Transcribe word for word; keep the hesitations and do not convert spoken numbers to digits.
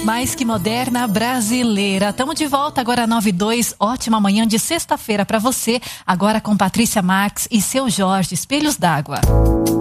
Mais que moderna, brasileira. Tamo de volta agora nove e dois. Ótima manhã de sexta-feira pra você. Agora com Patrícia Marques e seu Jorge, Espelhos d'Água.